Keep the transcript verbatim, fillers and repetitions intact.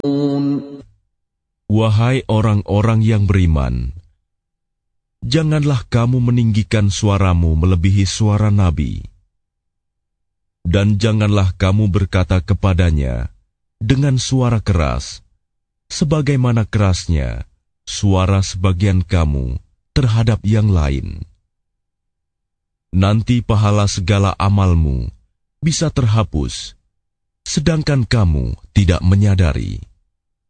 Wahai orang-orang yang beriman, janganlah kamu meninggikan suaramu melebihi suara Nabi, dan janganlah kamu berkata kepadanya dengan suara keras, sebagaimana kerasnya suara sebagian kamu terhadap yang lain. Nanti pahala segala amalmu bisa terhapus, sedangkan kamu tidak menyadari.